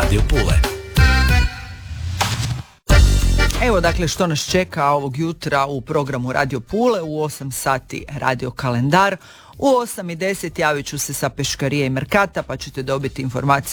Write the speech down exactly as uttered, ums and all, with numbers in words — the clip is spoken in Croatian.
Radio Pule. Evo dakle što nas čeka ovog jutra u programu Radio Pule. U osam sati Radio Kalendar, u osam i deset javit ću se sa Peškarije i Merkata pa ćete dobiti informacije